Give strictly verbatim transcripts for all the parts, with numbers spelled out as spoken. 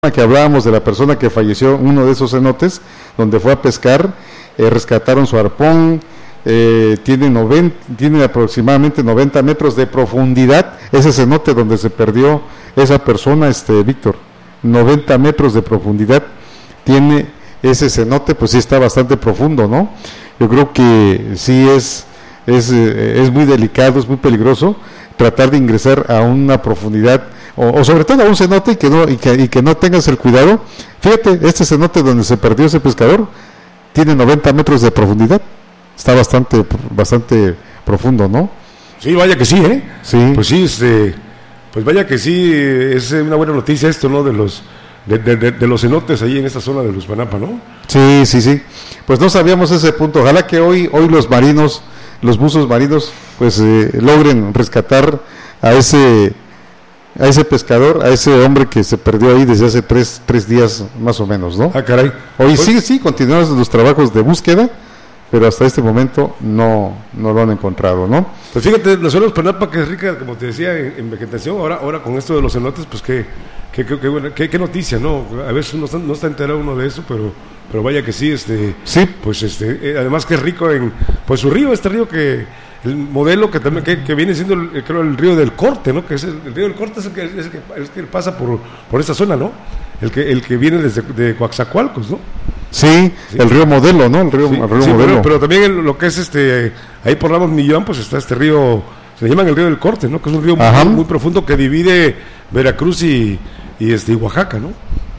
que hablábamos de la persona que falleció en uno de esos cenotes, donde fue a pescar, eh, rescataron su arpón, eh, tiene, noventa, tiene aproximadamente noventa metros de profundidad, ese cenote donde se perdió esa persona, este Víctor, noventa metros de profundidad tiene ese cenote, pues sí está bastante profundo, ¿no? Yo creo que sí es, es, es muy delicado, es muy peligroso tratar de ingresar a una profundidad, o, o sobre todo a un cenote y que no y que, y que no tengas el cuidado. Fíjate, este cenote donde se perdió ese pescador tiene noventa metros de profundidad, está bastante bastante profundo, ¿no? Sí, vaya que sí, ¿eh? Sí. Pues sí, este, pues vaya que sí, es una buena noticia esto, ¿no? De los de, de, de, de los cenotes ahí en esta zona de Luspanapa, ¿no? Sí, sí, sí. Pues no sabíamos ese punto. Ojalá que hoy hoy los marinos, los buzos marinos, pues eh, logren rescatar a ese a ese pescador, a ese hombre que se perdió ahí desde hace tres, tres días más o menos, ¿no? Ah, caray. Hoy sí, sí, continuamos los trabajos de búsqueda, pero hasta este momento no, no lo han encontrado, ¿no? Pues fíjate, la zona de Luspanapa, que es rica, como te decía, en, en vegetación, ahora ahora con esto de los cenotes, pues qué, qué, qué, qué, buena, qué, qué noticia, ¿no? A veces no está, no está enterado uno de eso, pero pero vaya que sí, este, sí, pues este, eh, además que es rico en, pues su río, este río que, el modelo que también, que, que viene siendo, el, creo, el río del Corte, ¿no? Que es el, el río del Corte es el que, es el que, es el que pasa por, por esta zona, ¿no? El que, el que viene desde de Coaxacualcos, ¿no? Sí, sí, el río Modelo, ¿no? El río, sí, el río sí, Modelo. Pero, pero también el, lo que es este, ahí por Ramos Millón, pues está este río, se le llaman el río del Corte, ¿no? Que es un río muy, muy profundo que divide Veracruz y, y, este, y Oaxaca, ¿no?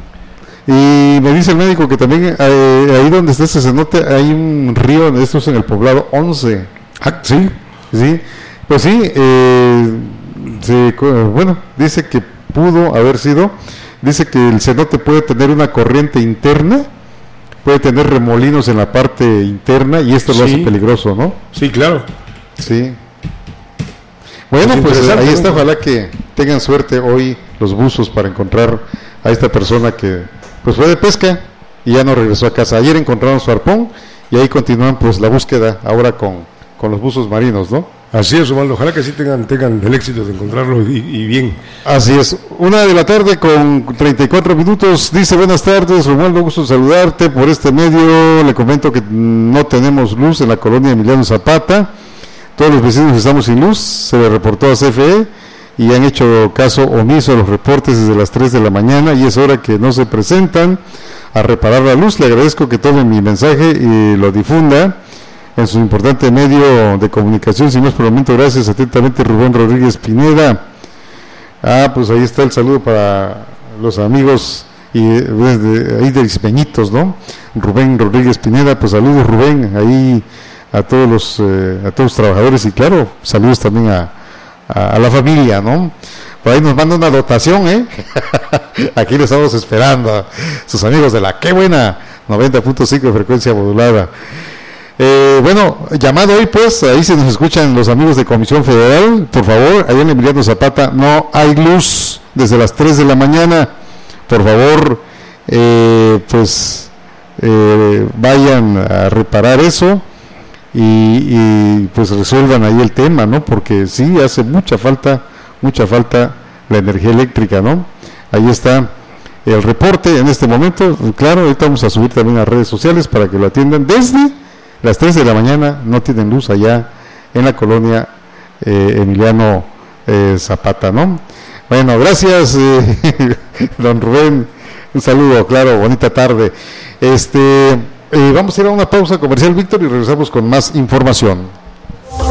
Y me dice el médico que también eh, ahí donde está ese cenote hay un río, esto es en el poblado once. Ah, sí. Sí, pues sí, eh, se, bueno, dice que pudo haber sido, dice que el cenote puede tener una corriente interna, puede tener remolinos en la parte interna y esto sí lo hace peligroso, ¿no? Sí, claro. Sí. Bueno, pues, pues ahí está, ojalá que tengan suerte hoy los buzos para encontrar a esta persona que pues fue de pesca y ya no regresó a casa. Ayer encontraron su arpón y ahí continúan pues la búsqueda ahora con, con los buzos marinos, ¿no? Así es, Osvaldo, ojalá que sí tengan, tengan el éxito de encontrarlo y, y bien. Así es, una de la tarde con treinta y cuatro minutos, dice buenas tardes, Romualdo, gusto saludarte por este medio, le comento que no tenemos luz en la colonia Emiliano Zapata, todos los vecinos estamos sin luz, se le reportó a C F E y han hecho caso omiso a los reportes desde las tres de la mañana y es hora que no se presentan a reparar la luz. Le agradezco que tome mi mensaje y lo difunda en su importante medio de comunicación. Sin más por el momento, gracias. Atentamente, Rubén Rodríguez Pineda. Ah, pues ahí está el saludo para los amigos y desde ahí de Ispeñitos, ¿no? Rubén Rodríguez Pineda, pues saludos, Rubén, ahí a todos los eh, a todos los trabajadores y claro, saludos también a, a, a la familia, ¿no? Por ahí nos manda una dotación, ¿eh? Aquí lo estamos esperando, sus amigos de la Qué Buena noventa punto cinco de frecuencia modulada. Eh, bueno, llamado hoy pues, ahí se nos escuchan los amigos de Comisión Federal, por favor, allá en Emiliano Zapata no hay luz desde las tres de la mañana, por favor, eh, pues eh, vayan a reparar eso y, y pues resuelvan ahí el tema, ¿no? Porque sí hace mucha falta, mucha falta la energía eléctrica, ¿no? Ahí está el reporte en este momento, claro, ahorita vamos a subir también a redes sociales para que lo atiendan desde las tres de la mañana, no tienen luz allá en la colonia eh, Emiliano eh, Zapata, ¿no? Bueno, gracias, eh, don Rubén, un saludo, claro, bonita tarde. Este, eh, vamos a ir a una pausa comercial, Víctor, y regresamos con más información.